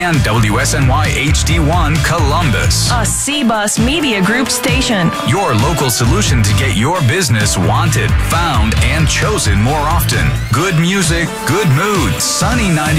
And WSNY HD1 Columbus. A C-Bus Media Group station. Your local solution to get your business wanted, found, and chosen more often. Good music, good mood, sunny 90.